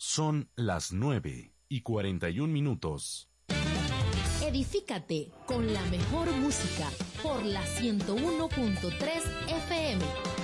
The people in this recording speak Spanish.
Son las 9:41. Edifícate con la mejor música por la 101.3 FM.